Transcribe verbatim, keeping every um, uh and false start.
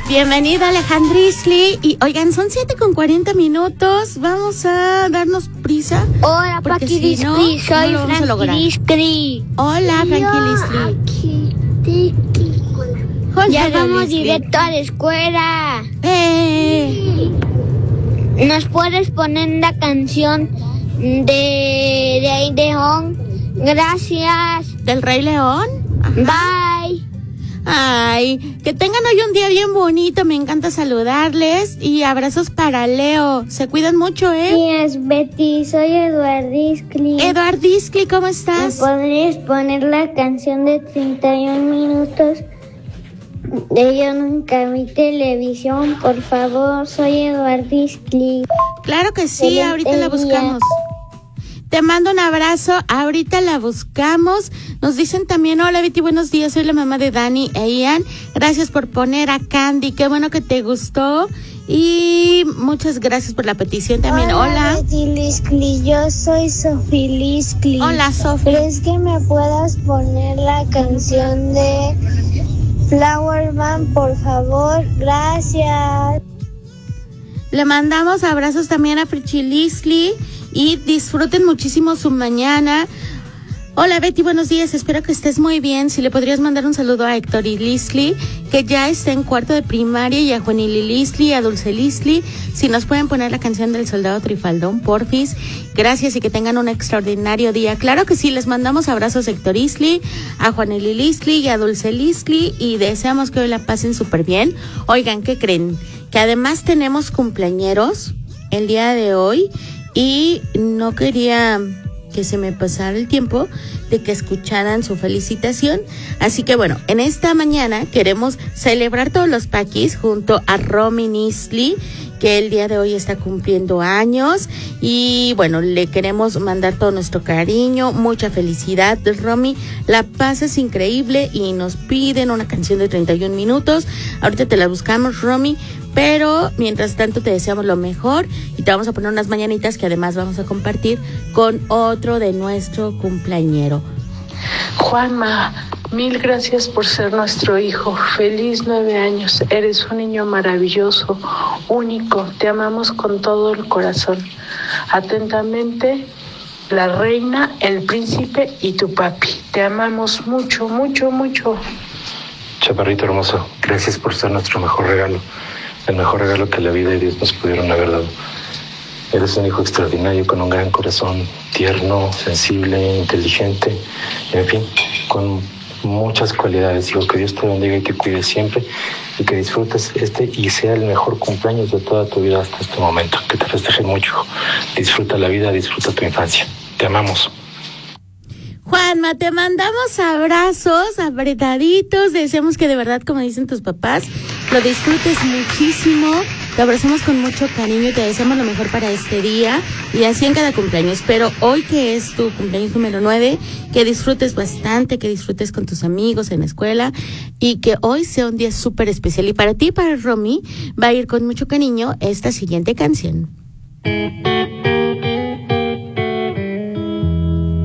Bienvenida, Alejandrisli. Y oigan, son siete con cuarenta minutos. Vamos a darnos prisa. Hola, Paqui si no, soy no Frankie. Hola, Frankie Lisli. Ya vamos directo a la escuela. ¡Eh! ¿Nos puedes poner la canción de Rey León? Gracias. ¿Del Rey León? Ajá. Bye. Ay, que tengan hoy un día bien bonito. Me encanta saludarles. Y abrazos para Leo. Se cuidan mucho, ¿eh? Sí, es Betty. Soy Eduardiscli. Eduardiscli, ¿cómo estás? ¿Me podrías poner la canción de treinta y un minutos? De Yo Nunca Vi Televisión, por favor. Soy Eduardiscli. Claro que sí, ahorita la buscamos. Te mando un abrazo, ahorita la buscamos. Nos dicen también, hola Betty, buenos días, soy la mamá de Dani e Ian. Gracias por poner a Candy, qué bueno que te gustó. Y muchas gracias por la petición también. Hola. Hola Betty Liscli, yo soy Sofi Liscli. Hola Sofi. ¿Crees que me puedas poner la canción de Flower Man, por favor? Gracias. Le mandamos abrazos también a Frichi Lisli y disfruten muchísimo su mañana. Hola Betty, buenos días, espero que estés muy bien. Si le podrías mandar un saludo a Héctor y Lisli, que ya está en cuarto de primaria, y a Juanili Lisli, a Dulce Lisli. Si nos pueden poner la canción del Soldado Trifaldón, porfis. Gracias y que tengan un extraordinario día. Claro que sí, les mandamos abrazos a Héctor Lisli, a Juanili Lisli y a Dulce Lisli, y deseamos que hoy la pasen súper bien. Oigan, ¿qué creen? Que además tenemos cumpleañeros el día de hoy y no quería que se me pasara el tiempo de que escucharan su felicitación. Así que bueno, en esta mañana queremos celebrar todos los paquis junto a Romy Nisli, que el día de hoy está cumpliendo años. Y bueno, le queremos mandar todo nuestro cariño, mucha felicidad, Romy. La pasas increíble y nos piden una canción de treinta y un minutos. Ahorita te la buscamos, Romy. Pero mientras tanto te deseamos lo mejor y te vamos a poner unas mañanitas que además vamos a compartir con otro de nuestro cumpleañero. Juanma, mil gracias por ser nuestro hijo. Feliz nueve años. Eres un niño maravilloso, único. Te amamos con todo el corazón. Atentamente, la reina, el príncipe y tu papi. Te amamos mucho, mucho, mucho. Chaparrito hermoso, gracias por ser nuestro mejor regalo. El mejor regalo que la vida y Dios nos pudieron haber dado. Eres un hijo extraordinario, con un gran corazón, tierno, sensible, inteligente, en fin, con muchas cualidades. Digo, que Dios te bendiga y te cuide siempre y que disfrutes este y sea el mejor cumpleaños de toda tu vida hasta este momento. Que te festeje mucho. Disfruta la vida, disfruta tu infancia. Te amamos. Juanma, te mandamos abrazos apretaditos, deseamos que de verdad, como dicen tus papás, lo disfrutes muchísimo, te abrazamos con mucho cariño y te deseamos lo mejor para este día y así en cada cumpleaños, pero hoy que es tu cumpleaños número nueve, que disfrutes bastante, que disfrutes con tus amigos en la escuela y que hoy sea un día súper especial. Y para ti, para Romy, va a ir con mucho cariño esta siguiente canción.